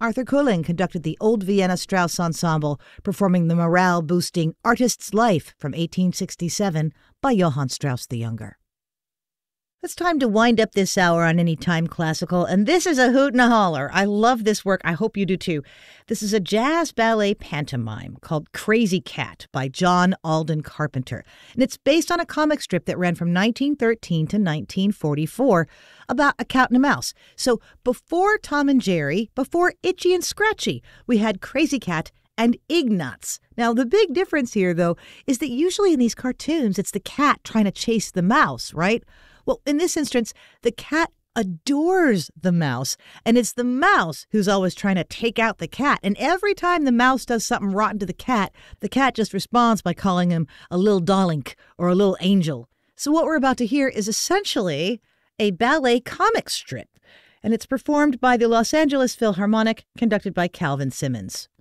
Arthur Kohling conducted the Old Vienna Strauss Ensemble, performing the morale-boosting Artist's Life from 1867 by Johann Strauss the Younger. It's time to wind up this hour on Anytime Classical, and this is a hoot and a holler. I love this work. I hope you do too. This is a jazz ballet pantomime called Crazy Cat by John Alden Carpenter, and it's based on a comic strip that ran from 1913 to 1944 about a cat and a mouse. So before Tom and Jerry, before Itchy and Scratchy, we had Crazy Cat and Ignatz. Now, the big difference here, though, is that usually in these cartoons, it's the cat trying to chase the mouse, right? Well, in this instance, the cat adores the mouse, and it's the mouse who's always trying to take out the cat. And every time the mouse does something rotten to the cat just responds by calling him a little darlink or a little angel. So what we're about to hear is essentially a ballet comic strip, and it's performed by the Los Angeles Philharmonic, conducted by Calvin Simmons.